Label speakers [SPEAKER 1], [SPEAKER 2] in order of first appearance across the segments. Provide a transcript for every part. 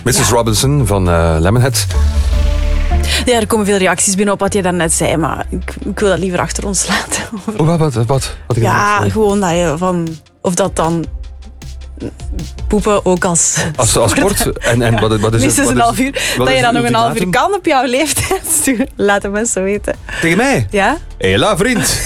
[SPEAKER 1] Mrs. Robinson van Lemonhead.
[SPEAKER 2] Ja, er komen veel reacties binnen op wat je daarnet zei, maar ik wil dat liever achter ons laten.
[SPEAKER 1] Wat?
[SPEAKER 2] Ja, gewoon dat je of dat dan poepen ook als
[SPEAKER 1] sport. En wat is
[SPEAKER 2] minstens een half uur. Dat je dan nog een half uur kan op jouw leeftijd sturen. Laat de mensen weten.
[SPEAKER 1] Tegen mij?
[SPEAKER 2] Ja?
[SPEAKER 1] Hela, vriend.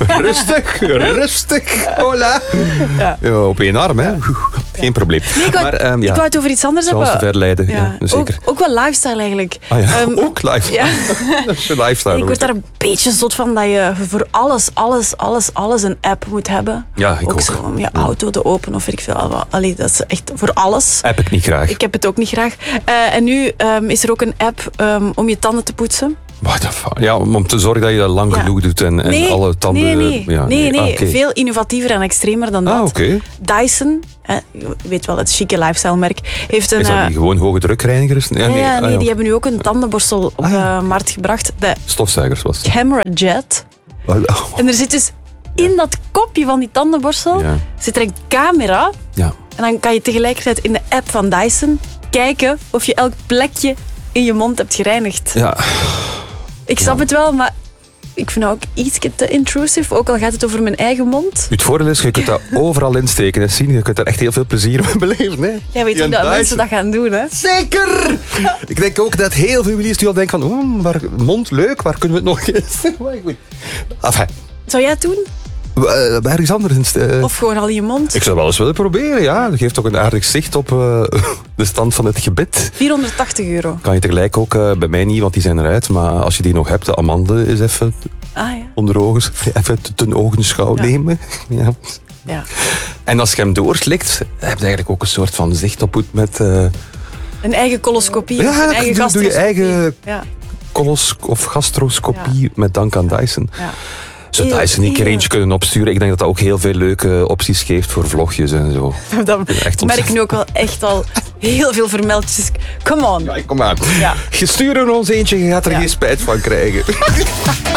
[SPEAKER 1] Rustig. Hola. Ja, op één arm, hè. Geen probleem.
[SPEAKER 2] Nee, ik wou het over iets anders hebben.
[SPEAKER 1] Zoals te verleiden, ja, zeker.
[SPEAKER 2] Ook wel lifestyle eigenlijk.
[SPEAKER 1] Ah ja, ook lifestyle.
[SPEAKER 2] Ja.
[SPEAKER 1] Dat is je lifestyle.
[SPEAKER 2] Ik word daar een beetje zot van dat je voor alles een app moet hebben.
[SPEAKER 1] Ja, ik ook.
[SPEAKER 2] Zo om je auto te openen of weet ik veel. Allee, dat is echt voor alles.
[SPEAKER 1] App ik niet graag.
[SPEAKER 2] Ik heb het ook niet graag. En nu is er ook een app om je tanden te poetsen.
[SPEAKER 1] What the fuck? Ja, om te zorgen dat je dat lang genoeg doet en alle tanden...
[SPEAKER 2] Nee.
[SPEAKER 1] Okay.
[SPEAKER 2] Veel innovatiever en extremer dan dat.
[SPEAKER 1] Oké.
[SPEAKER 2] Dyson, je weet wel, het chique lifestyle-merk, heeft een...
[SPEAKER 1] Is dat niet gewoon hoge drukreiniger?
[SPEAKER 2] Nee, die hebben nu ook een tandenborstel op de markt gebracht. De
[SPEAKER 1] stofzuigers was het.
[SPEAKER 2] Camera Jet. En er zit dus in dat kopje van die tandenborstel zit er een camera.
[SPEAKER 1] Ja.
[SPEAKER 2] En dan kan je tegelijkertijd in de app van Dyson kijken of je elk plekje in je mond hebt gereinigd.
[SPEAKER 1] Ja.
[SPEAKER 2] Ik snap het wel, maar ik vind het ook iets te intrusive, ook al gaat het over mijn eigen mond.
[SPEAKER 1] Het voordeel is, je kunt dat overal insteken en zien. Je kunt daar echt heel veel plezier mee beleven. Hè.
[SPEAKER 2] Jij weet ook dat mensen dat gaan doen, hè?
[SPEAKER 1] Zeker! Ik denk ook dat heel veel milieu's nu al denken van, mond leuk, waar kunnen we het nog eens? Enfin.
[SPEAKER 2] Zou jij het doen?
[SPEAKER 1] Ergens anders.
[SPEAKER 2] Of gewoon al in je mond?
[SPEAKER 1] Ik zou wel eens willen proberen, ja. Dat geeft toch een aardig zicht op de stand van het gebit.
[SPEAKER 2] €480.
[SPEAKER 1] Kan je tegelijk ook, bij mij niet, want die zijn eruit. Maar als je die nog hebt, de amande is even onder ogen, even ten ogenschouw nemen. Ja. En als je hem doorslikt, heb je eigenlijk ook een soort van zicht op het met...
[SPEAKER 2] Een eigen coloscopie.
[SPEAKER 1] Ja,
[SPEAKER 2] een eigen
[SPEAKER 1] doe je eigen
[SPEAKER 2] ja.
[SPEAKER 1] of gastroscopie met dank aan Dyson.
[SPEAKER 2] Ja.
[SPEAKER 1] Zou Dyson een keer eentje kunnen opsturen? Ik denk dat dat ook heel veel leuke opties geeft voor vlogjes en zo.
[SPEAKER 2] Ik merk nu ook wel echt al heel veel vermeldjes. Come on.
[SPEAKER 1] Ja, kom aan.
[SPEAKER 2] Ja.
[SPEAKER 1] Je stuurt er ons eentje, je gaat er geen spijt van krijgen.